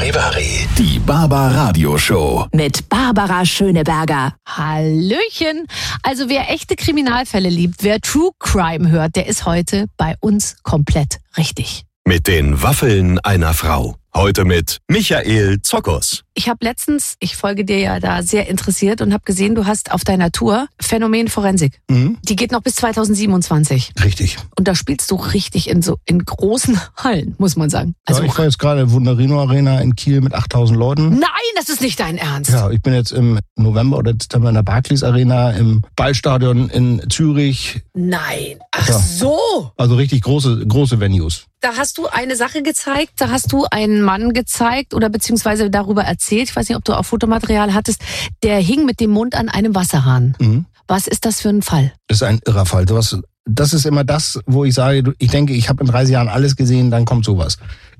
Charivari, die Barbara Show. Mit Barbara Schöneberger. Hallöchen. Also wer echte Kriminalfälle liebt, wer True Crime hört, der ist heute bei uns komplett richtig. Mit den Waffeln einer Frau. Heute mit Michael Zokos. Ich habe letztens, ich folge dir ja da sehr interessiert und habe gesehen, du hast auf deiner Tour Phänomen Forensik. Mhm. Die geht noch bis 2027. Richtig. Und da spielst du richtig in großen Hallen, muss man sagen. Also Ich war jetzt gerade in der Wunderino Arena in Kiel mit 8000 Leuten. Nein, das ist nicht dein Ernst. Ja, ich bin jetzt im November oder Dezember in der Barclays Arena, im Ballstadion in Zürich. Nein. Ach Ja. so. Also richtig große Venues. Da hast du eine Sache gezeigt, da hast du einen Mann gezeigt oder beziehungsweise darüber erzählt, ich weiß nicht, ob du auch Fotomaterial hattest, der hing mit dem Mund an einem Wasserhahn. Mhm. Was ist das für ein Fall? Das ist ein irrer Fall. Das ist immer das, wo ich sage, ich denke, ich habe in 30 Jahren alles gesehen, dann kommt sowas.